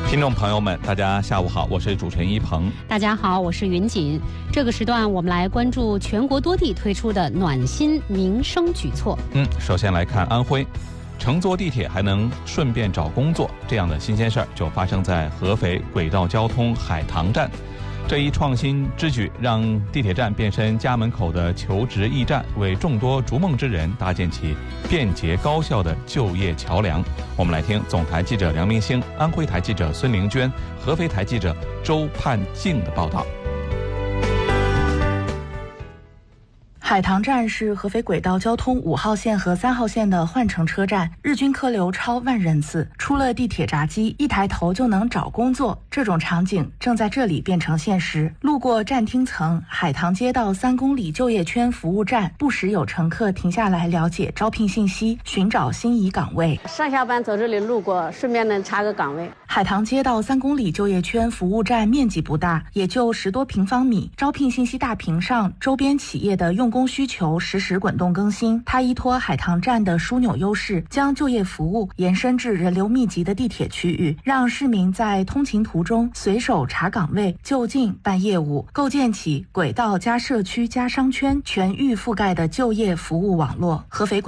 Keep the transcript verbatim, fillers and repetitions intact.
听众朋友们，大家下午好，我是主持人一鹏。 大家好，我是云锦。这个时段我们来关注全国多地推出的暖心民生举措。 嗯，首先来看安徽，乘坐地铁还能顺便找工作，这样的新鲜事儿就发生在合肥轨道交通海棠站。这一创新之举让地铁站变身家门口的求职驿站，为众多逐梦之人搭建起便捷高效的就业桥梁。我们来听总台记者梁明星、安徽台记者孙玲娟、合肥台记者周盼静的报道。 海棠站是合肥轨道交通五号线和三号线的换乘车站，日均客流超万人次。出了地铁闸机，一抬头就能找工作，这种场景正在这里变成现实。路过站厅层海棠街道三公里就业圈服务站，不时有乘客停下来了解招聘信息，寻找心仪岗位。 上下班走这里路过，顺便能查个岗位。 海棠街道三公里就业圈服务站面积不大，也就十多平方米。招聘信息大屏上，周边企业的用工需求实时滚动更新。它依托海棠站的枢纽优势，将就业服务延伸至人流密集的地铁区域，让市民在通勤途中随手查岗位、就近办业务，构建起轨道加社区加商圈全域覆盖的就业服务网络。合肥